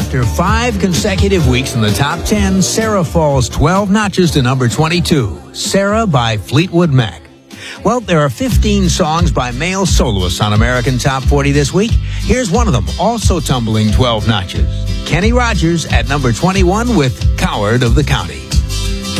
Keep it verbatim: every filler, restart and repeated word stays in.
After five consecutive weeks in the top ten, Sarah falls twelve notches to number twenty-two. Sarah by Fleetwood Mac. Well, there are fifteen songs by male soloists on American Top forty this week. Here's one of them, also tumbling twelve notches. Kenny Rogers at number twenty-one with Coward of the County.